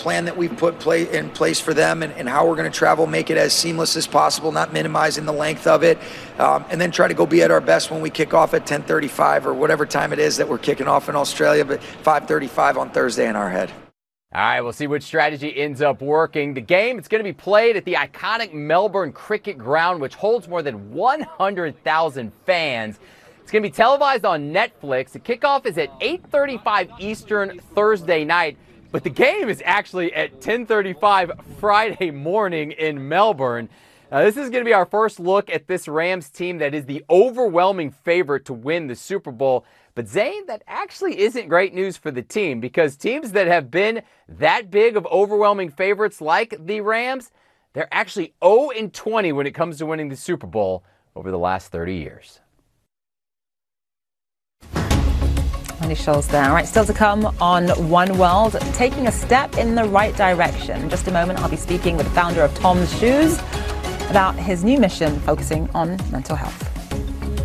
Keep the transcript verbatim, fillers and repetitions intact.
plan that we've put play in place for them and, and how we're going to travel, make it as seamless as possible, not minimizing the length of it, um, and then try to go be at our best when we kick off at ten thirty-five or whatever time it is that we're kicking off in Australia, but five thirty-five on Thursday in our head. All right, we'll see which strategy ends up working. The game, it's going to be played at the iconic Melbourne Cricket Ground, which holds more than one hundred thousand fans. It's going to be televised on Netflix. The kickoff is at eight thirty-five Eastern Thursday night, but the game is actually at ten thirty-five Friday morning in Melbourne. Uh, this is going to be our first look at this Rams team that is the overwhelming favorite to win the Super Bowl. But Zane, that actually isn't great news for the team, because teams that have been that big of overwhelming favorites like the Rams, they're actually oh and twenty when it comes to winning the Super Bowl over the last thirty years. Andy Scholes there. All right, still to come on One World, taking a step in the right direction. In just a moment, I'll be speaking with the founder of Tom's Shoes about his new mission focusing on mental health.